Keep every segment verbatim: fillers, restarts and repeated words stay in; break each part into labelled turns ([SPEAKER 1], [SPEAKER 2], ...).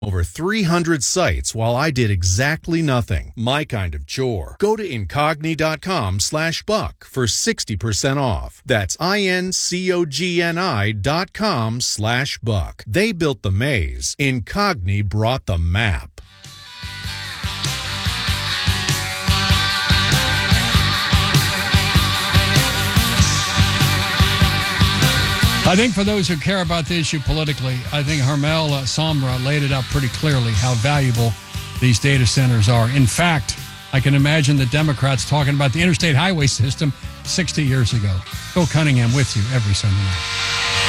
[SPEAKER 1] Over three hundred sites while I did exactly nothing. My kind of chore. Go to Incogni.com slash buck for sixty percent off. That's I-N-C-O-G-N-I dot com slash buck. They built the maze. Incogni brought the map.
[SPEAKER 2] I think for those who care about the issue politically, I think Harmel uh, Samra laid it out pretty clearly how valuable these data centers are. In fact, I can imagine the Democrats talking about the interstate highway system sixty years ago. Bill Cunningham with you every Sunday night.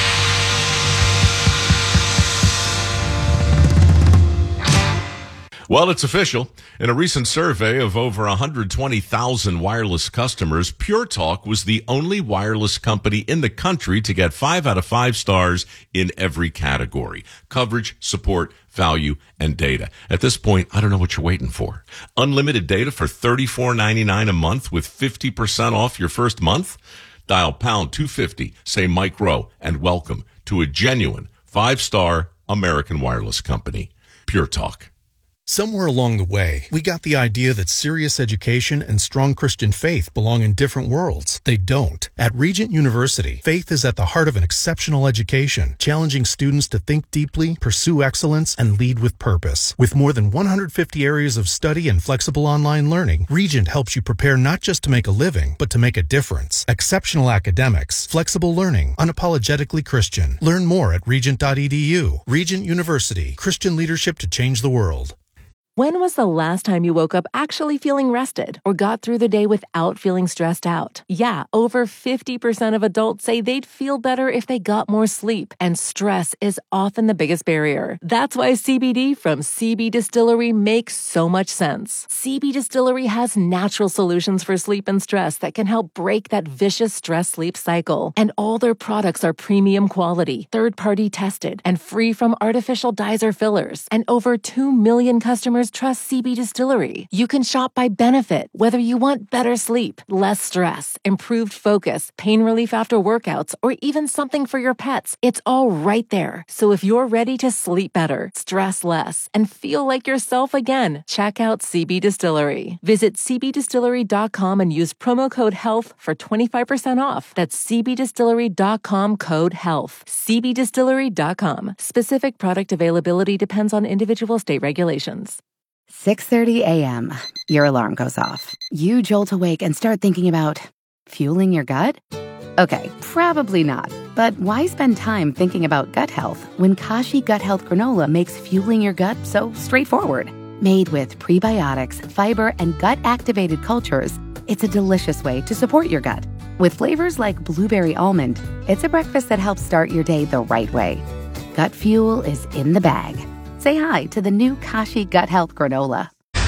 [SPEAKER 3] Well, it's official. In a recent survey of over one hundred twenty thousand wireless customers, Pure Talk was the only wireless company in the country to get five out of five stars in every category: coverage, support, value, and data. At this point, I don't know what you're waiting for. Unlimited data for thirty-four ninety-nine a month with fifty percent off your first month? Dial pound two fifty, say Mike Rowe, and welcome to a genuine five-star American wireless company, Pure Talk.
[SPEAKER 1] Somewhere along the way, we got the idea that serious education and strong Christian faith belong in different worlds. They don't. At Regent University, faith is at the heart of an exceptional education, challenging students to think deeply, pursue excellence, and lead with purpose. With more than one hundred fifty areas of study and flexible online learning, Regent helps you prepare not just to make a living, but to make a difference. Exceptional academics, flexible learning, unapologetically Christian. Learn more at regent dot e d u. Regent University, Christian leadership to change the world.
[SPEAKER 4] When was the last time you woke up actually feeling rested or got through the day without feeling stressed out? Yeah, over fifty percent of adults say they'd feel better if they got more sleep, and stress is often the biggest barrier. That's why C B D from C B Distillery makes so much sense. C B Distillery has natural solutions for sleep and stress that can help break that vicious stress-sleep cycle. And all their products are premium quality, third-party tested, and free from artificial dyes or fillers. And over two million customers trust C B Distillery. You can shop by benefit, whether you want better sleep, less stress, improved focus, pain relief after workouts, or even something for your pets. It's all right there. So if you're ready to sleep better, stress less, and feel like yourself again, check out C B Distillery. Visit c b distillery dot com and use promo code HEALTH for twenty-five percent off. That's c b distillery dot com code HEALTH. c b distillery dot com. Specific product availability depends on individual state regulations.
[SPEAKER 5] six thirty a.m. Your alarm goes off. You jolt awake and start thinking about fueling your gut? Okay, probably not. But why spend time thinking about gut health when Kashi Gut Health Granola makes fueling your gut so straightforward? Made with prebiotics, fiber, and gut-activated cultures, it's a delicious way to support your gut. With flavors like blueberry almond, it's a breakfast that helps start your day the right way. Gut fuel is in the bag. Say hi to the new Kashi Gut Health Granola.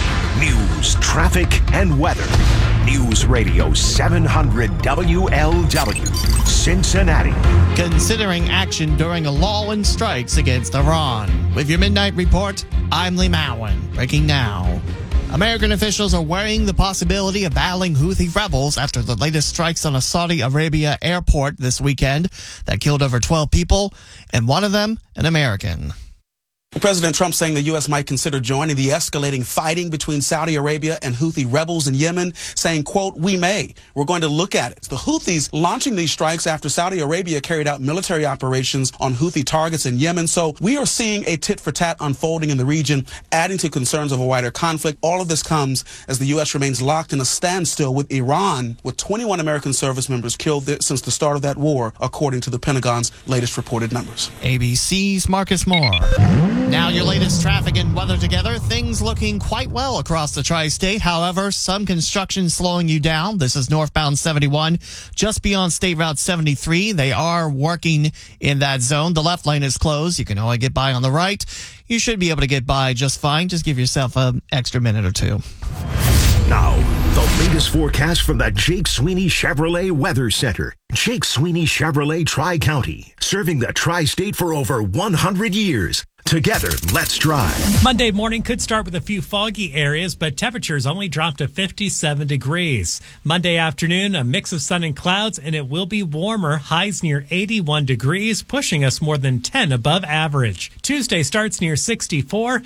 [SPEAKER 6] News, traffic, and weather. News Radio seven hundred W L W, Cincinnati.
[SPEAKER 7] Considering action during a lull in strikes against Iran. With your Midnight Report, I'm Lee Mowen. Breaking now. American officials are weighing the possibility of battling Houthi rebels after the latest strikes on a Saudi Arabia airport this weekend that killed over twelve people, and one of them an American.
[SPEAKER 8] President Trump saying the U S might consider joining the escalating fighting between Saudi Arabia and Houthi rebels in Yemen, saying, quote, we may. We're going to look at it. The Houthis launching these strikes after Saudi Arabia carried out military operations on Houthi targets in Yemen. So we are seeing a tit-for-tat unfolding in the region, adding to concerns of a wider conflict. All of this comes as the U S remains locked in a standstill with Iran, with twenty-one American service members killed since the start of that war, according to the Pentagon's latest reported numbers.
[SPEAKER 7] A B C's Marcus Moore. Now your latest traffic and weather together. Things looking quite well across the tri-state. However, some construction slowing you down. This is northbound seventy-one, just beyond State Route seventy-three. They are working in that zone. The left lane is closed. You can only get by on the right. You should be able to get by just fine. Just give yourself an extra minute or two.
[SPEAKER 6] Now, the latest forecast from the Jake Sweeney Chevrolet Weather Center. Jake Sweeney Chevrolet Tri-County, serving the tri-state for over one hundred years. Together, let's drive.
[SPEAKER 9] Monday morning could start with a few foggy areas, but temperatures only drop to fifty-seven degrees. Monday afternoon, a mix of sun and clouds, and it will be warmer, highs near eighty-one degrees, pushing us more than ten above average. Tuesday starts near sixty-four.